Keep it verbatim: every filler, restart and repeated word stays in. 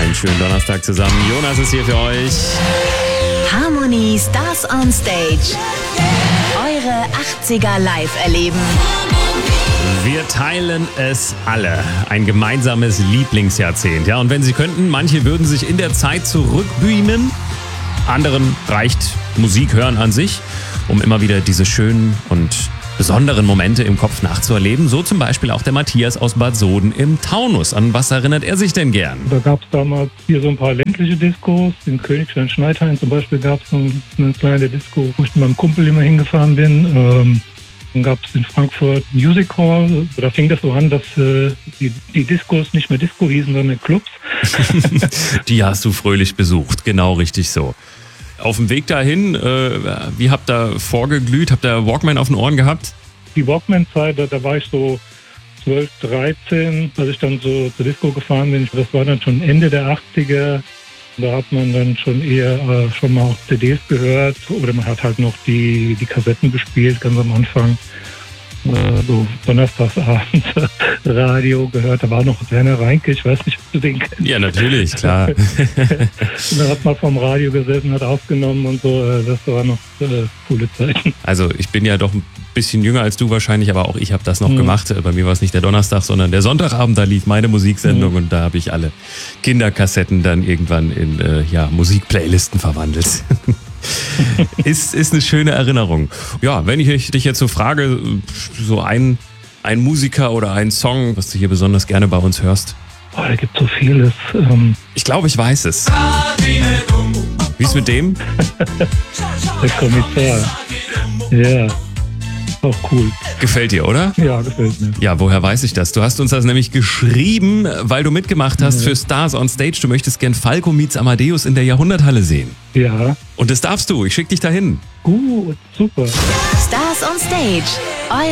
Einen schönen Donnerstag zusammen. Jonas ist hier für euch. Harmony Stars on Stage. Eure achtziger live erleben. Wir teilen es alle. Ein gemeinsames Lieblingsjahrzehnt. Ja, und wenn Sie könnten, manche würden sich in der Zeit zurückbeamen. Anderen reicht Musik hören an sich, um immer wieder diese schönen und besonderen Momente im Kopf nachzuerleben. So zum Beispiel auch der Matthias aus Bad Soden im Taunus. An was erinnert er sich denn gern? Da gab es damals hier so ein paar ländliche Diskos. In Königstein-Schneidhain zum Beispiel gab es so eine kleine Disco, wo ich mit meinem Kumpel immer hingefahren bin. Ähm, dann gab es in Frankfurt Music Hall. Da fing das so an, dass äh, die, die Diskos nicht mehr Disco hießen, sondern Clubs. Die hast du fröhlich besucht, genau richtig so. Auf dem Weg dahin, äh, wie habt ihr vorgeglüht? Habt ihr Walkman auf den Ohren gehabt? Die Walkman-Zeit, da, da war ich so zwölf, dreizehn, als ich dann so zur Disco gefahren bin. Das war dann schon Ende der achtziger. Da hat man dann schon eher äh, schon mal auch C Ds gehört oder man hat halt noch die, die Kassetten gespielt, ganz am Anfang. Äh, so donnerstagsabends Radio gehört. Da war noch Werner Reinke, ich weiß nicht, ob du den kennst. Ja, natürlich, klar. Und dann hat man vom Radio gesessen, hat aufgenommen und so. Das war noch äh, coole Zeiten. Also ich bin ja doch ein bisschen jünger als du wahrscheinlich, aber auch ich habe das noch mhm. gemacht. Bei mir war es nicht der Donnerstag, sondern der Sonntagabend. Da lief meine Musiksendung mhm. und da habe ich alle Kinderkassetten dann irgendwann in äh, ja, Musikplaylisten verwandelt. ist, ist eine schöne Erinnerung. Ja, wenn ich dich jetzt so frage, so ein, ein Musiker oder ein Song, was du hier besonders gerne bei uns hörst? Oh, da gibt es so vieles. Ähm ich glaube, ich weiß es. Wie ist mit dem? Der Kommissar. Ja, auch cool. Gefällt dir, oder? Ja, gefällt mir. Ja, woher weiß ich das? Du hast uns das nämlich geschrieben, weil du mitgemacht hast ja. für Stars on Stage. Du möchtest gern Falco meets Amadeus in der Jahrhunderthalle sehen. Ja. Und das darfst du. Ich schick dich dahin. Gut, super. Stars on Stage.